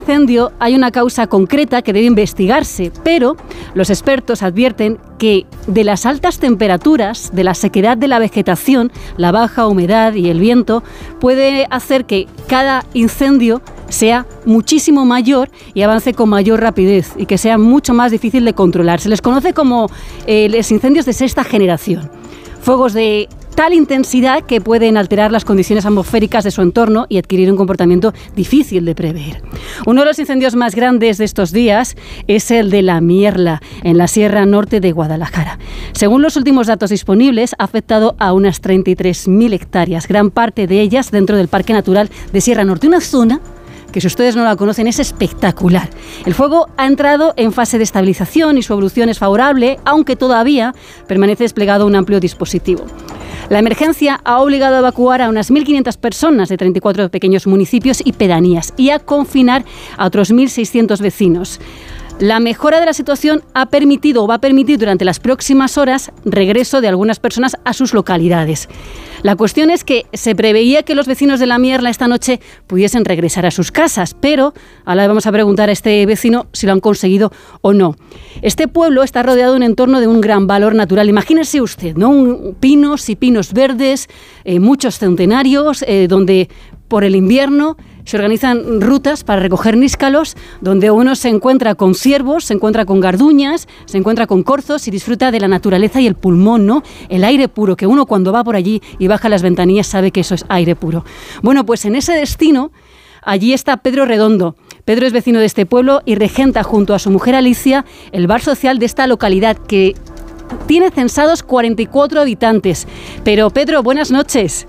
Incendio hay una causa concreta que debe investigarse, pero los expertos advierten que de las altas temperaturas, de la sequedad de la vegetación, la baja humedad y el viento puede hacer que cada incendio sea muchísimo mayor y avance con mayor rapidez y que sea mucho más difícil de controlar. Se les conoce como los incendios de sexta generación. Fuegos de tal intensidad que pueden alterar las condiciones atmosféricas de su entorno y adquirir un comportamiento difícil de prever. Uno de los incendios más grandes de estos días es el de la Mierla, en la Sierra Norte de Guadalajara. Según los últimos datos disponibles, ha afectado a unas 33.000 hectáreas, gran parte de ellas dentro del Parque Natural de Sierra Norte, una zona que, si ustedes no la conocen, es espectacular. El fuego ha entrado en fase de estabilización y su evolución es favorable, aunque todavía permanece desplegado un amplio dispositivo. La emergencia ha obligado a evacuar a unas 1.500 personas de 34 pequeños municipios y pedanías y a confinar a otros 1.600 vecinos. La mejora de la situación ha permitido o va a permitir durante las próximas horas regreso de algunas personas a sus localidades. La cuestión es que se preveía que los vecinos de la Mierla esta noche pudiesen regresar a sus casas, pero ahora le vamos a preguntar a este vecino si lo han conseguido o no. Este pueblo está rodeado de un entorno de un gran valor natural. Imagínese usted, ¿no? Pinos y pinos verdes, muchos centenarios, donde por el invierno se organizan rutas para recoger níscalos, donde uno se encuentra con ciervos, se encuentra con garduñas, se encuentra con corzos y disfruta de la naturaleza y el pulmón, ¿no? El aire puro, que uno cuando va por allí y baja las ventanillas sabe que eso es aire puro. Bueno, pues en ese destino, allí está Pedro Redondo. Pedro es vecino de este pueblo y regenta junto a su mujer Alicia el bar social de esta localidad, que tiene censados 44 habitantes. Pero Pedro, buenas noches.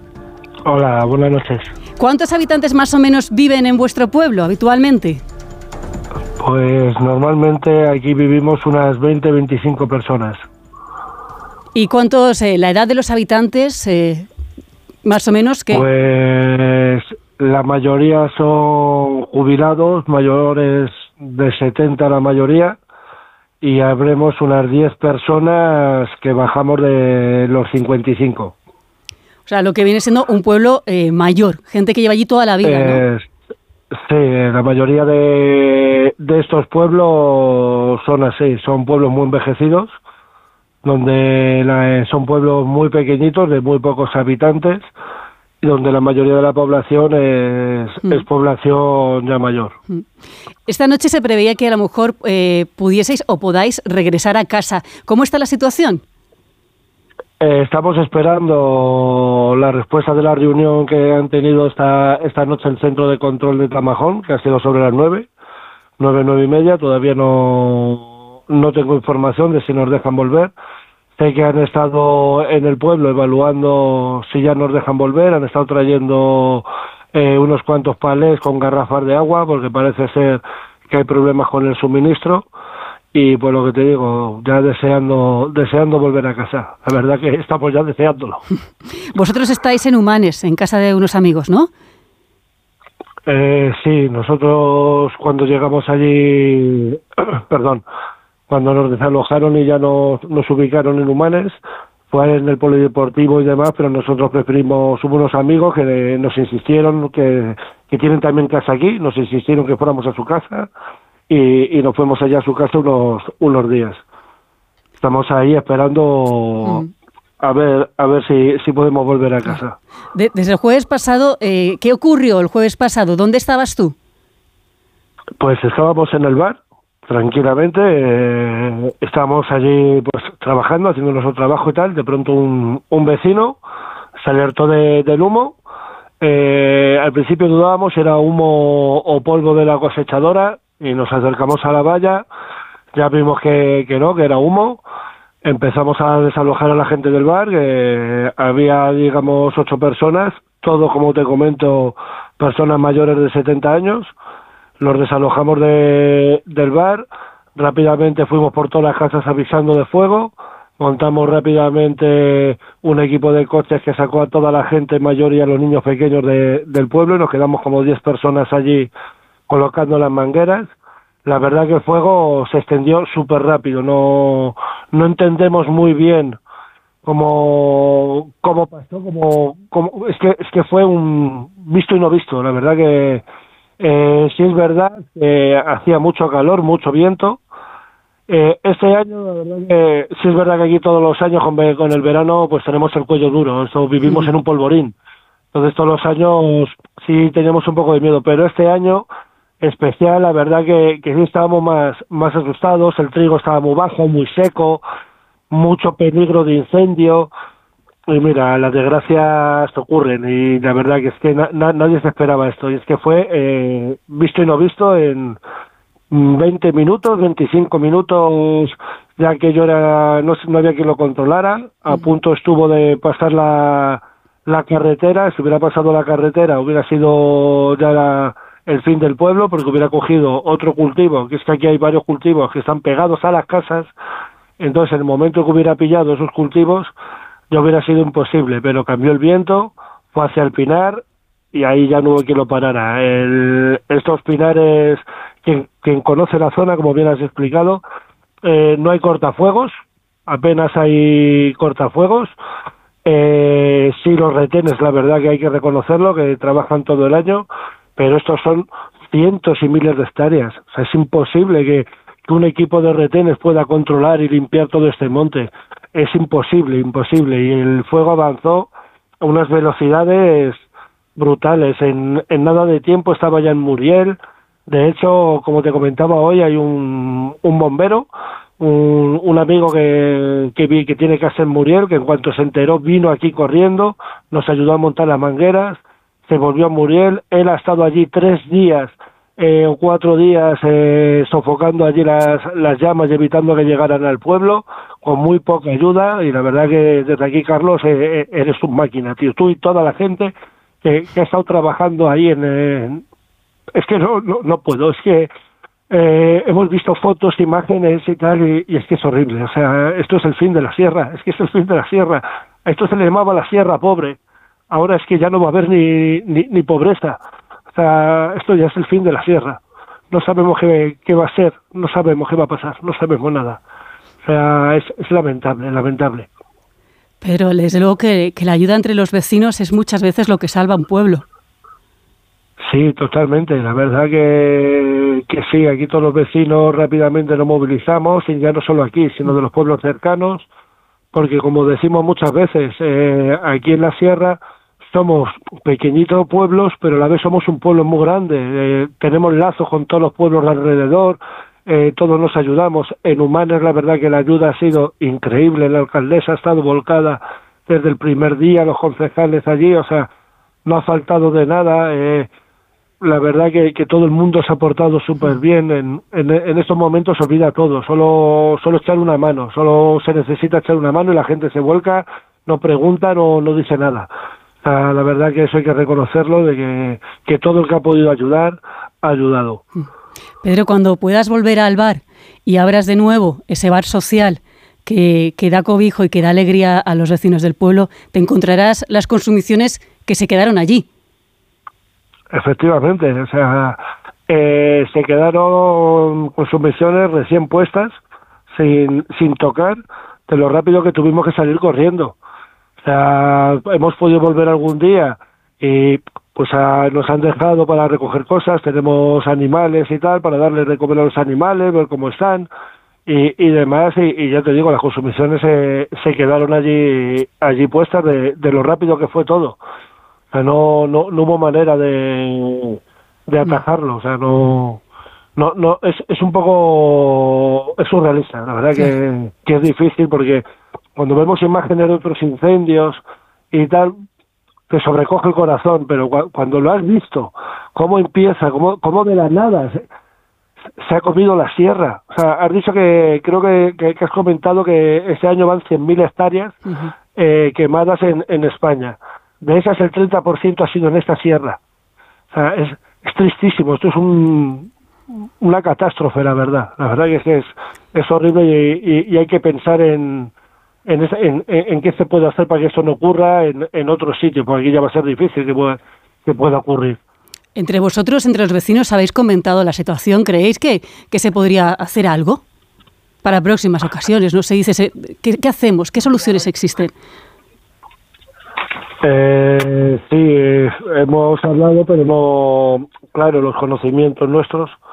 Hola, buenas noches. ¿Cuántos habitantes más o menos viven en vuestro pueblo habitualmente? Pues normalmente aquí vivimos unas 20-25 personas. ¿Y cuántos, la edad de los habitantes, más o menos? ¿Qué? Pues la mayoría son jubilados, mayores de 70 la mayoría, y habremos unas 10 personas que bajamos de los 55. O sea, lo que viene siendo un pueblo mayor, gente que lleva allí toda la vida, ¿no? Sí, la mayoría de estos pueblos son así, son pueblos muy envejecidos, donde son pueblos muy pequeñitos, de muy pocos habitantes, y donde la mayoría de la población es población ya mayor. Esta noche se preveía que a lo mejor pudieseis o podáis regresar a casa. ¿Cómo está la situación? Estamos esperando la respuesta de la reunión que han tenido esta noche el Centro de Control de Tramajón, que ha sido sobre las 9 y media. Todavía no tengo información de si nos dejan volver. Sé que han estado en el pueblo evaluando si ya nos dejan volver. Han estado trayendo unos cuantos palés con garrafas de agua, porque parece ser que hay problemas con el suministro. Y pues lo que te digo, ya deseando volver a casa. La verdad que estamos ya deseándolo. Vosotros estáis en Humanes, en casa de unos amigos, ¿no? Sí, nosotros cuando llegamos allí, cuando nos desalojaron y ya nos ubicaron en Humanes, fue en el polideportivo y demás, pero nosotros preferimos, hubo unos amigos que nos insistieron, que tienen también casa aquí, nos insistieron que fuéramos a su casa. Y nos fuimos allá a su casa unos días. Estamos ahí esperando a ver si podemos volver a casa. Desde el jueves pasado, ¿qué ocurrió el jueves pasado? ¿Dónde estabas tú? Pues estábamos en el bar, tranquilamente. Estábamos allí pues trabajando, haciendo nuestro trabajo y tal. De pronto un vecino se alertó del humo. Al principio dudábamos si era humo o polvo de la cosechadora. Y nos acercamos a la valla, ya vimos que no, que era humo. Empezamos a desalojar a la gente del bar, que había, digamos, 8 personas, todos, como te comento, personas mayores de 70 años. Los desalojamos del bar, rápidamente fuimos por todas las casas avisando de fuego, montamos rápidamente un equipo de coches que sacó a toda la gente mayor y a los niños pequeños del pueblo, y nos quedamos como 10 personas allí colocando las mangueras. La verdad que el fuego se extendió súper rápido, no entendemos muy bien cómo pasó, es que fue un visto y no visto. La verdad que Sí es verdad que hacía mucho calor, mucho viento. Este año, la verdad que sí es verdad que aquí todos los años con el verano pues tenemos el cuello duro, eso vivimos en un polvorín. Entonces todos los años sí teníamos un poco de miedo, pero este año especial, la verdad que sí estábamos más asustados, el trigo estaba muy bajo, muy seco, mucho peligro de incendio, y mira, las desgracias ocurren, y la verdad que es que nadie se esperaba esto, y es que fue visto y no visto en 20 minutos, 25 minutos, ya que yo no había quien lo controlara, a punto estuvo de pasar la carretera. Si hubiera pasado la carretera hubiera sido ya el fin del pueblo, porque hubiera cogido otro cultivo, que es que aquí hay varios cultivos que están pegados a las casas. Entonces en el momento que hubiera pillado esos cultivos ya hubiera sido imposible, pero cambió el viento, fue hacia el pinar y ahí ya no hubo quien lo parara. Estos pinares, quien conoce la zona, como bien has explicado, no hay cortafuegos, apenas hay cortafuegos. Sí, los retenes, la verdad que hay que reconocerlo, que trabajan todo el año, pero estos son cientos y miles de hectáreas. O sea, es imposible que un equipo de retenes pueda controlar y limpiar todo este monte. Es imposible. Y el fuego avanzó a unas velocidades brutales. En nada de tiempo estaba ya en Muriel. De hecho, como te comentaba hoy, hay un bombero, un amigo que tiene casa en Muriel, que en cuanto se enteró vino aquí corriendo, nos ayudó a montar las mangueras, se volvió a Muriel. Él ha estado allí 3 días o 4 días sofocando allí las llamas y evitando que llegaran al pueblo, con muy poca ayuda, y la verdad que desde aquí, Carlos, eres un máquina, tío, tú y toda la gente que ha estado trabajando ahí es que no puedo, es que hemos visto fotos, imágenes y tal, y es que es horrible. O sea, esto es el fin de la sierra, es que es el fin de la sierra. A esto se le llamaba la sierra pobre, ahora es que ya no va a haber ni pobreza. O sea, esto ya es el fin de la sierra. No sabemos qué va a ser, no sabemos qué va a pasar, no sabemos nada. O sea, es lamentable. Pero desde luego que la ayuda entre los vecinos es muchas veces lo que salva un pueblo. Sí, totalmente. La verdad que sí, aquí todos los vecinos rápidamente nos movilizamos, y ya no solo aquí, sino de los pueblos cercanos, porque como decimos muchas veces, aquí en la sierra somos pequeñitos pueblos, pero a la vez somos un pueblo muy grande. Tenemos lazos con todos los pueblos de alrededor, todos nos ayudamos. En Humanes la verdad que la ayuda ha sido increíble, la alcaldesa ha estado volcada desde el primer día, los concejales allí, o sea, no ha faltado de nada. La verdad que todo el mundo se ha portado súper bien. En estos momentos se olvida todo, solo echar una mano, solo se necesita echar una mano y la gente se vuelca, no pregunta, no dice nada. O sea, la verdad que eso hay que reconocerlo, de que todo el que ha podido ayudar, ha ayudado. Pedro, cuando puedas volver al bar y abras de nuevo ese bar social que da cobijo y que da alegría a los vecinos del pueblo, te encontrarás las consumiciones que se quedaron allí. Efectivamente, o sea, se quedaron consumiciones recién puestas, sin tocar, de lo rápido que tuvimos que salir corriendo. O sea, hemos podido volver algún día y pues nos han dejado para recoger cosas, tenemos animales y tal, para darles de comer a los animales, ver cómo están y demás, y ya te digo, las consumiciones se quedaron allí puestas de lo rápido que fue todo. O sea, no hubo manera de atajarlo. O sea, no es un poco, es surrealista, la verdad que es difícil, porque cuando vemos imágenes de otros incendios y tal, te sobrecoge el corazón, pero cuando lo has visto, cómo empieza, cómo de la nada se ha comido la sierra. O sea, has dicho creo que has comentado que este año van 100.000 hectáreas quemadas en España. De esas el 30% ha sido en esta sierra. O sea, es tristísimo. Esto es una catástrofe, la verdad. La verdad que es horrible, y hay que pensar en qué se puede hacer para que esto no ocurra en otros sitios, porque aquí ya va a ser difícil que pueda ocurrir. Entre vosotros, entre los vecinos, ¿habéis comentado la situación? ¿Creéis que se podría hacer algo para próximas ocasiones? ¿No se dice qué hacemos? ¿Qué soluciones existen? Sí, hemos hablado, pero no, claro, los conocimientos nuestros